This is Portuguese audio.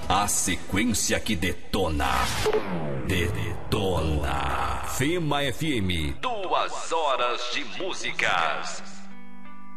A sequência que detona. Detona. Fema FM. 2 horas de músicas.